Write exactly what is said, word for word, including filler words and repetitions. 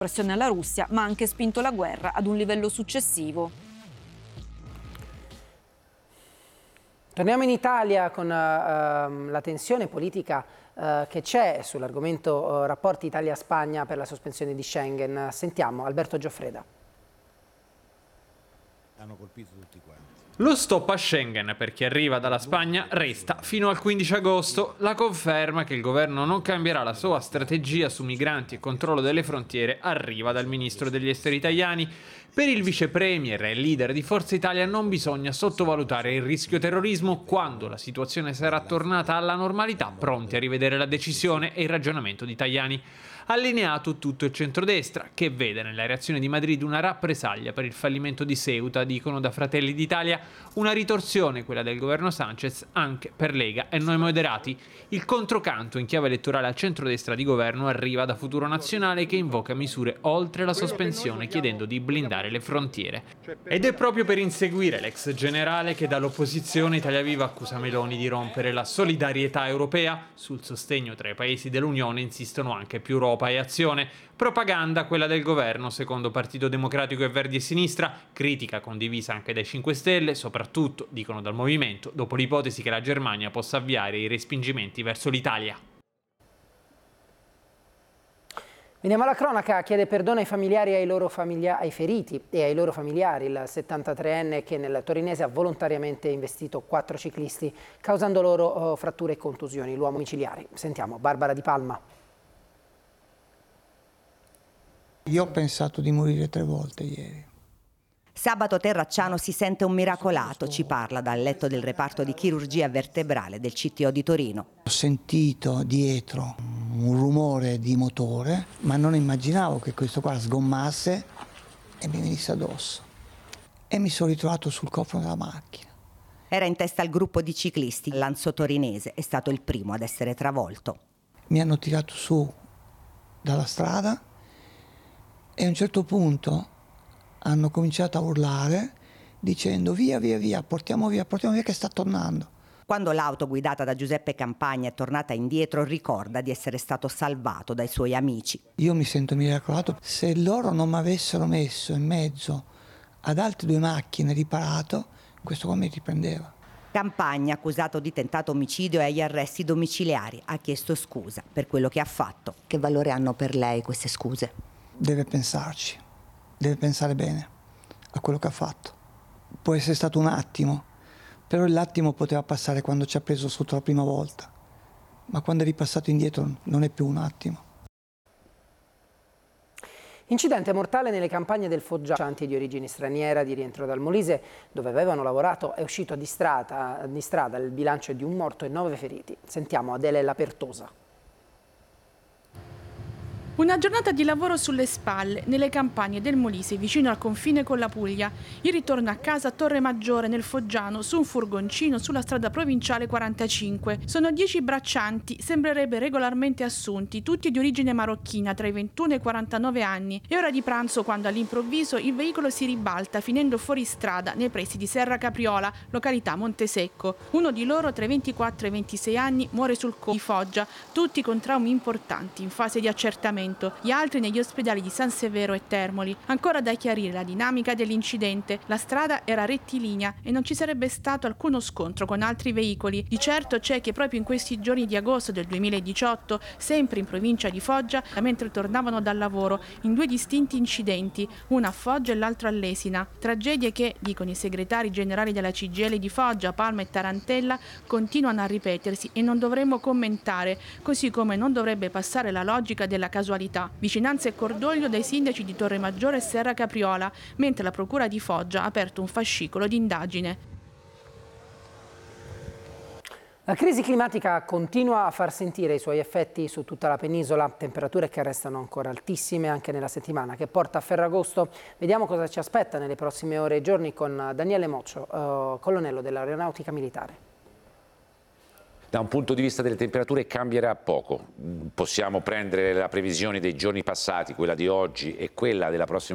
pressione alla Russia, ma ha anche spinto la guerra ad un livello successivo. Torniamo in Italia con uh, la tensione politica uh, che c'è sull'argomento uh, rapporti Italia-Spagna per la sospensione di Schengen. Sentiamo Alberto Gioffreda. Hanno colpito tutti quanti. Lo stop a Schengen per chi arriva dalla Spagna resta fino al quindici agosto. La conferma che il governo non cambierà la sua strategia su migranti e controllo delle frontiere arriva dal ministro degli esteri italiani. Per il vice premier e leader di Forza Italia non bisogna sottovalutare il rischio terrorismo. Quando la situazione sarà tornata alla normalità, pronti a rivedere la decisione e il ragionamento di Tajani. Allineato tutto il centrodestra, che vede nella reazione di Madrid una rappresaglia per il fallimento di Ceuta, dicono da Fratelli d'Italia, una ritorsione, quella del governo Sanchez, anche per Lega e Noi Moderati. Il controcanto in chiave elettorale al centrodestra di governo arriva da Futuro Nazionale, che invoca misure oltre la sospensione, chiedendo di blindare le frontiere. Ed è proprio per inseguire l'ex generale che dall'opposizione Italia Viva accusa Meloni di rompere la solidarietà europea. Sul sostegno tra i paesi dell'Unione insistono anche più Europa e Azione. Propaganda quella del governo, secondo Partito Democratico e Verdi e Sinistra, critica condivisa anche dai cinque Stelle, soprattutto, dicono dal Movimento, dopo l'ipotesi che la Germania possa avviare i respingimenti verso l'Italia. Veniamo alla cronaca. Chiede perdono ai familiari e ai loro famiglia- ai feriti e ai loro familiari il settantatreenne che nel torinese ha volontariamente investito quattro ciclisti, causando loro oh, fratture e contusioni, l'uomo omiciliari. Sentiamo Barbara Di Palma. Io ho pensato di morire tre volte ieri. Sabato Terracciano si sente un miracolato, ci parla dal letto del reparto di chirurgia vertebrale del C T O di Torino. Ho sentito dietro un rumore di motore, ma non immaginavo che questo qua sgommasse e mi venisse addosso. E mi sono ritrovato sul cofano della macchina. Era in testa al gruppo di ciclisti, l'Anso Torinese è stato il primo ad essere travolto. Mi hanno tirato su dalla strada e a un certo punto hanno cominciato a urlare dicendo via, via, via, portiamo via, portiamo via che sta tornando. Quando l'auto guidata da Giuseppe Campagna è tornata indietro, ricorda di essere stato salvato dai suoi amici. Io mi sento miracolato. Se loro non mi avessero messo in mezzo ad altre due macchine riparato, questo qua mi riprendeva. Campagna, accusato di tentato omicidio e agli arresti domiciliari, ha chiesto scusa per quello che ha fatto. Che valore hanno per lei queste scuse? Deve pensarci, deve pensare bene a quello che ha fatto. Può essere stato un attimo, però l'attimo poteva passare quando ci ha preso sotto la prima volta, ma quando è ripassato indietro non è più un attimo. Incidente mortale nelle campagne del Foggia. Di origine straniera di rientro dal Molise, dove avevano lavorato, è uscito di strada, di strada. Il bilancio è di un morto e nove feriti. Sentiamo Adele Lapertosa. Una giornata di lavoro sulle spalle, nelle campagne del Molise, vicino al confine con la Puglia. Il ritorno a casa a Torre Maggiore, nel Foggiano, su un furgoncino sulla strada provinciale quarantacinque. Sono dieci braccianti, sembrerebbe regolarmente assunti, tutti di origine marocchina, tra i ventuno e i quarantanove anni. È ora di pranzo quando all'improvviso il veicolo si ribalta, finendo fuori strada, nei pressi di Serra Capriola, località Montesecco. Uno di loro, tra i ventiquattro e i ventisei anni, muore sul colpo di Foggia, tutti con traumi importanti, in fase di accertamento. Gli altri negli ospedali di San Severo e Termoli. Ancora da chiarire la dinamica dell'incidente. La strada era rettilinea e non ci sarebbe stato alcuno scontro con altri veicoli. Di certo c'è che proprio in questi giorni di agosto del duemiladiciotto, sempre in provincia di Foggia, mentre tornavano dal lavoro, in due distinti incidenti, una a Foggia e l'altro a Lesina. Tragedie che, dicono i segretari generali della C G I L di Foggia, Palma e Tarantella, continuano a ripetersi e non dovremmo commentare, così come non dovrebbe passare la logica della casualità. Vicinanza e cordoglio dai sindaci di Torre Maggiore e Serra Capriola, mentre la Procura di Foggia ha aperto un fascicolo di indagine. La crisi climatica continua a far sentire i suoi effetti su tutta la penisola, temperature che restano ancora altissime anche nella settimana che porta a Ferragosto. Vediamo cosa ci aspetta nelle prossime ore e giorni con Daniele Moccio, eh, colonnello dell'Aeronautica Militare. Da un punto di vista delle temperature cambierà poco. Possiamo prendere la previsione dei giorni passati, quella di oggi e quella della prossima